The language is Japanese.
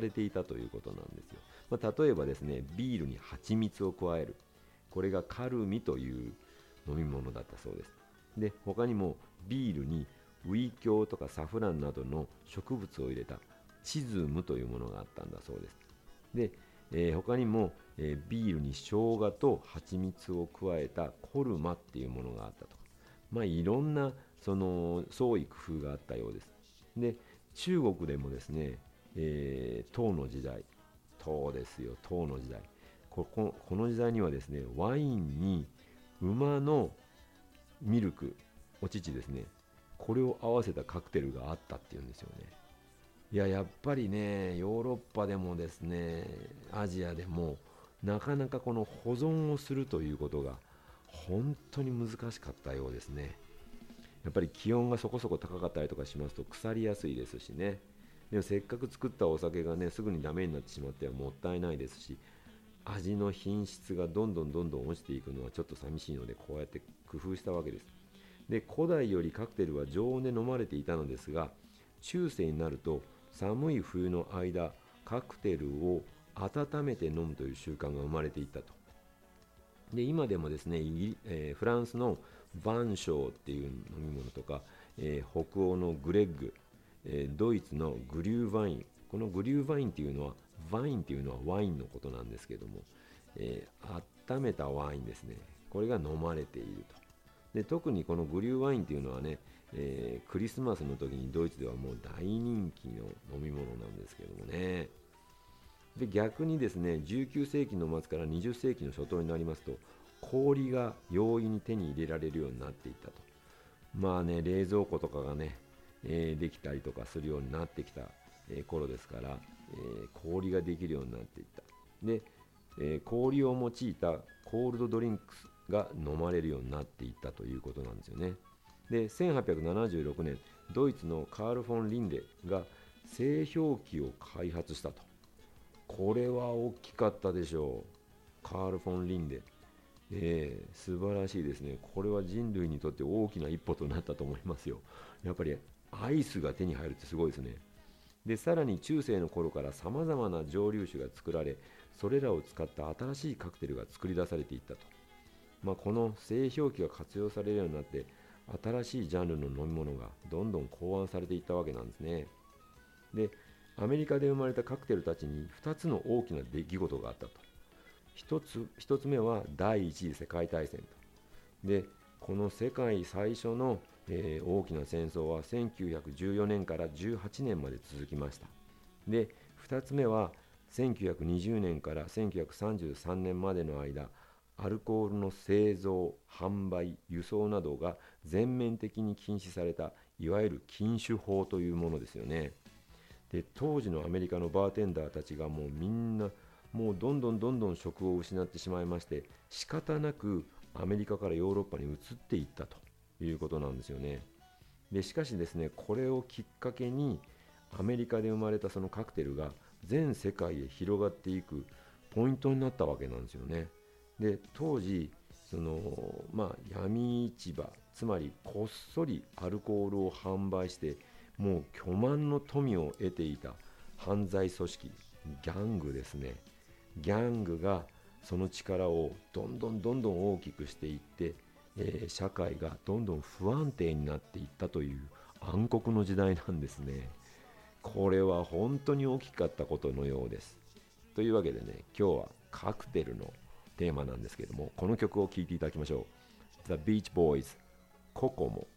れていたということなんですよ。例えばですね、ビールに蜂蜜を加える。これがカルミという飲み物だったそうです。で、他にもビールにウイキョウとかサフランなどの植物を入れたチズムというものがあったんだそうです。で、他にも、ビールに生姜と蜂蜜を加えたコルマっていうものがあったと。いろんなその創意工夫があったようです。で、中国でもですね、唐の時代、唐ですよ、唐の時代。この時代にはですね、ワインに馬のミルク、お乳ですね、これを合わせたカクテルがあったっていうんですよね。やっぱりね、ヨーロッパでもですね、アジアでも、なかなかこの保存をするということが本当に難しかったようですね。やっぱり気温がそこそこ高かったりとかしますと腐りやすいですしね。でもせっかく作ったお酒がね、すぐにダメになってしまってはもったいないですし、味の品質がどんどん落ちていくのはちょっと寂しいので、こうやって工夫したわけです。で、古代よりカクテルは常温で飲まれていたのですが、中世になると寒い冬の間、カクテルを温めて飲むという習慣が生まれていったと。で、今でもですね、フランスのバンショーっていう飲み物とか、北欧のグレッグ、ドイツのグリューワイン、このグリューワインっていうのは、ワインっていうのはワインのことなんですけども、温めたワインですね、これが飲まれていると。で、特にこのグリューワインっていうのはね、クリスマスの時にドイツではもう大人気の飲み物なんですけどもね。で、逆にですね、19世紀の末から20世紀の初頭になりますと、氷が容易に手に入れられるようになっていったと。冷蔵庫とかがね、できたりとかするようになってきた、頃ですから、氷ができるようになっていった。で、氷を用いたコールドドリンクが飲まれるようになっていったということなんですよね。で、1876年、ドイツのカール・フォン・リンレが製氷機を開発したと。これは大きかったでしょう。カール・フォン・リンレ。素晴らしいですね。これは人類にとって大きな一歩となったと思いますよ。やっぱりアイスが手に入るってすごいですね。で、さらに中世の頃から様々な蒸留酒が作られ、それらを使った新しいカクテルが作り出されていったと。この製氷機が活用されるようになって、新しいジャンルの飲み物がどんどん考案されていったわけなんですね。で、アメリカで生まれたカクテルたちに2つの大きな出来事があったと。1つ目は第一次世界大戦と。で、この世界最初の、大きな戦争は1914年から18年まで続きました。で、2つ目は1920年から1933年までの間、アルコールの製造、販売、輸送などが全面的に禁止された、いわゆる禁酒法というものですよね。で、当時のアメリカのバーテンダーたちがもうみんなもうどんどん職を失ってしまいまして、仕方なくアメリカからヨーロッパに移っていったということなんですよね。で、しかしですね、これをきっかけにアメリカで生まれたそのカクテルが全世界へ広がっていくポイントになったわけなんですよね。で、当時闇市場、つまりこっそりアルコールを販売してもう巨万の富を得ていた犯罪組織、ギャングですね。ギャングがその力をどんどん大きくしていって、社会がどんどん不安定になっていったという暗黒の時代なんですね。これは本当に大きかったことのようです。というわけでね、今日はカクテルのテーマなんですけども、この曲を聴いていただきましょう。The Beach Boys、ココモ。